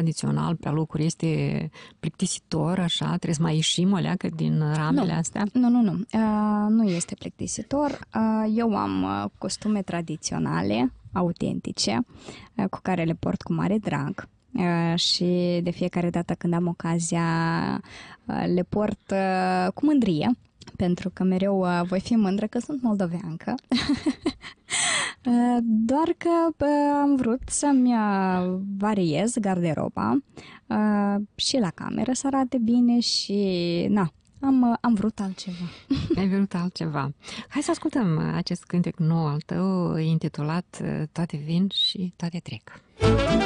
tradițional pe locuri este plictisitor, așa? Trebuie să mai ieșim o leacă din ramele astea? Nu. Nu este plictisitor. Eu am costume tradiționale, autentice, cu care le port cu mare drag. Și de fiecare dată când am ocazia le port cu mândrie, pentru că mereu voi fi mândră că sunt moldoveancă. Doar că am vrut să-mi variez garderoba și la cameră să arate bine și am vrut altceva. Ai vrut altceva. Hai să ascultăm acest cântec nou al tău, intitulat Toate vin și toate trec.